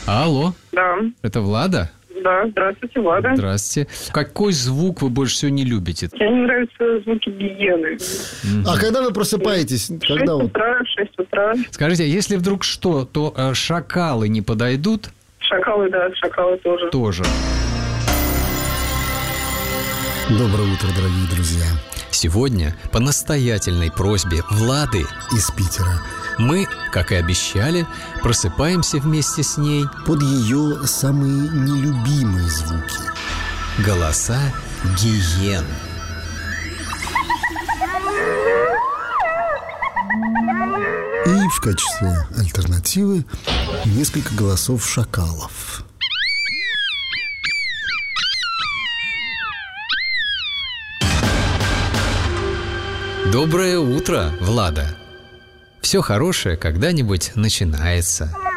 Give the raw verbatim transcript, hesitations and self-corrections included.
Алло. Да. Это Влада? Да, здравствуйте, Влада. Здравствуйте. Какой звук вы больше всего не любите? Мне не нравятся звуки гиены. Mm-hmm. А когда вы просыпаетесь? шесть Когда утра, шесть утра. Скажите, а если вдруг что, то э, шакалы не подойдут? Шакалы, да, шакалы тоже. Тоже. Доброе утро, дорогие друзья. Сегодня по настоятельной просьбе Влады из Питера мы, как и обещали, просыпаемся вместе с ней под ее самые нелюбимые звуки. Голоса гиен. И в качестве альтернативы несколько голосов шакалов. Доброе утро, Влада. Все хорошее когда-нибудь начинается.